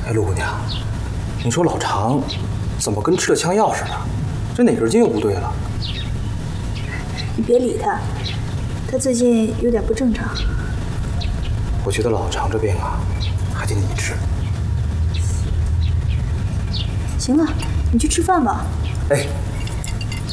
哎，陆姑娘，你说老常怎么跟吃了枪药似的？这哪根筋又不对了？ 你别理他，他最近有点不正常。 我觉得老常这病啊，还得你治。 行了，你去吃饭吧。 哎。